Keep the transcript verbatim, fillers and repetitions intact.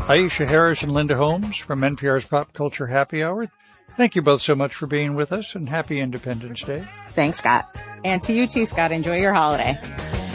Aisha Harris and Linda Holmes from N P R's Pop Culture Happy Hour. Thank you both so much for being with us, and happy Independence Day. Thanks, Scott. And to you too, Scott. Enjoy your holiday.